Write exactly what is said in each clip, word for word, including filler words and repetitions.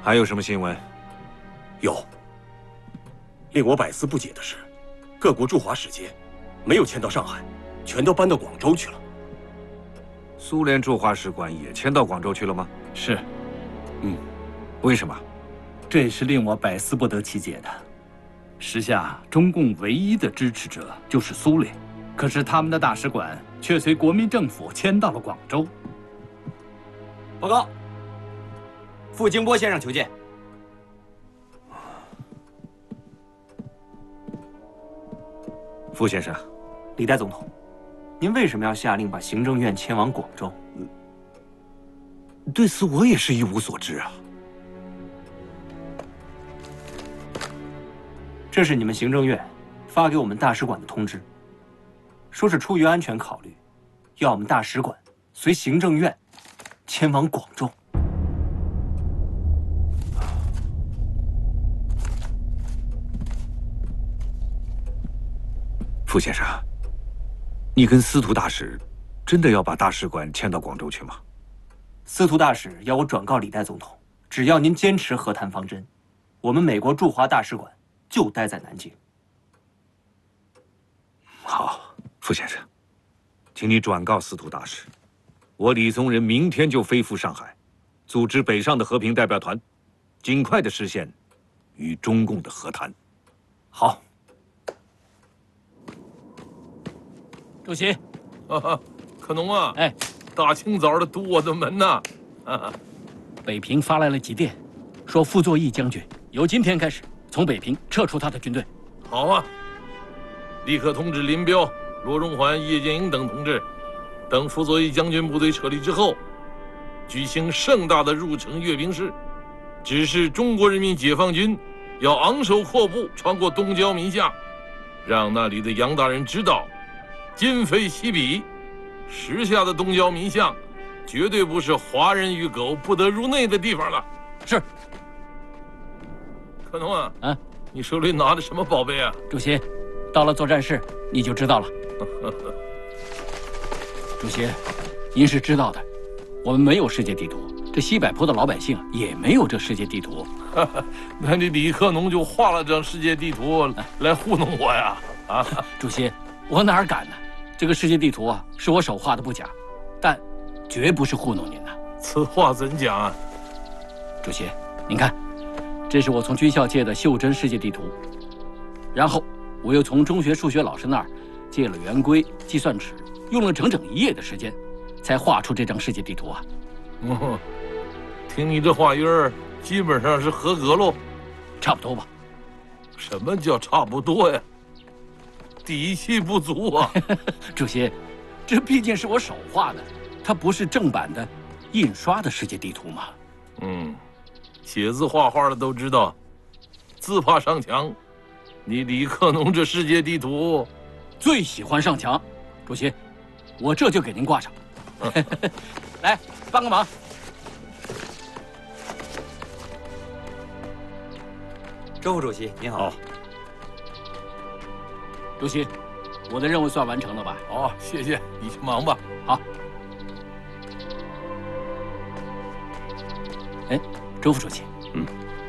还有什么新闻？ 有。令我百思不解的是，各国驻华使节没有迁到上海，全都搬到广州去了。 苏联驻华使馆也迁到广州去了吗？ 是。 嗯， 为什么？ 这也是令我百思不得其解的。时下中共唯一的支持者就是苏联，可是他们的大使馆却随国民政府迁到了广州。 报告，傅京波先生求见。 傅先生， 李代总统，您为什么要下令把行政院迁往广州？ 对此我也是一无所知啊。 这是你们行政院发给我们大使馆的通知，说是出于安全考虑，要我们大使馆随行政院迁往广州。 傅先生，你跟司徒大使真的要把大使馆迁到广州去吗？ 司徒大使要我转告李代总统，只要您坚持和谈方针，我们美国驻华大使馆就待在南京。 好，傅先生，请你转告司徒大使，我李宗仁明天就飞赴上海，组织北上的和平代表团，尽快的实现与中共的和谈。 好。 主席， 哈哈，可农啊， 哎， 大清早的堵我的门呐！啊， 北平发来了急电，说傅作义将军由今天开始从北平撤出他的军队。 好啊，立刻通知林彪、罗荣桓、叶剑英等同志，等傅作义将军部队撤离之后，举行盛大的入城阅兵式，指示中国人民解放军要昂首阔步穿过东郊民巷，让那里的洋大人知道。今非昔比，时下的东郊民巷，绝对不是华人与狗不得入内的地方了。 是。 可农啊， 啊， 你手里拿的什么宝贝啊？ 主席，到了作战室你就知道了。主席，您是知道的，我们没有世界地图，这西柏坡的老百姓也没有这世界地图。 那你李克农就画了张世界地图来糊弄我呀？啊， 主席，我哪敢呢？这个世界地图啊，是我手画的不假，但绝不是糊弄您的。 此话怎讲啊？ 主席，您看，这是我从军校借的袖珍世界地图，然后我又从中学数学老师那儿借了圆规、计算尺，用了整整一夜的时间，才画出这张世界地图啊。 嗯，听你这话音儿，基本上是合格喽。 差不多吧。 什么叫差不多呀？底气不足啊！ 主席，这毕竟是我手画的，它不是正版的、印刷的世界地图嘛。 嗯，写字画画的都知道，字怕上墙。你李克农这世界地图， 最喜欢上墙。主席，我这就给您挂上。来，帮个忙。 周副主席您好。 哦主席，我的任务算完成了吧？ 哦，谢谢，你去忙吧。 好。哎，周副主席， 嗯，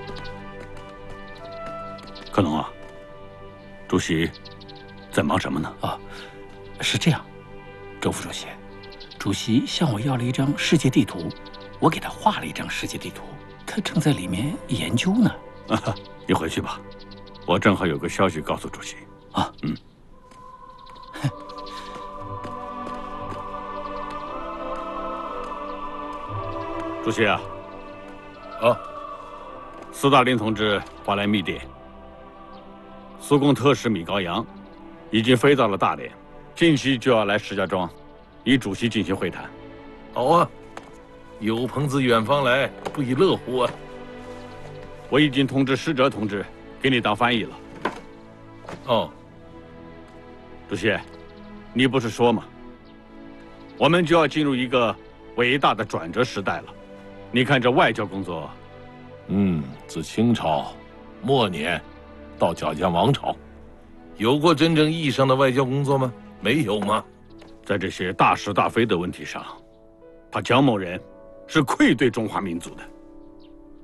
可农啊，主席在忙什么呢？ 啊，是这样，周副主席，主席向我要了一张世界地图，我给他画了一张世界地图，他正在里面研究呢。 啊，你回去吧，我正好有个消息告诉主席。 啊， 嗯。主席啊， 啊， 斯大林同志发来密电，苏共特使米高扬已经飞到了大连，近期就要来石家庄，与主席进行会谈。 好啊，有朋自远方来，不亦乐乎啊！ 我已经通知施哲同志给你当翻译了。 哦。 主席，你不是说吗？我们就要进入一个伟大的转折时代了。你看这外交工作， 嗯，自清朝末年到蒋家王朝，有过真正意义上的外交工作吗？没有吗？ 在这些大是大非的问题上，他蒋某人是愧对中华民族的。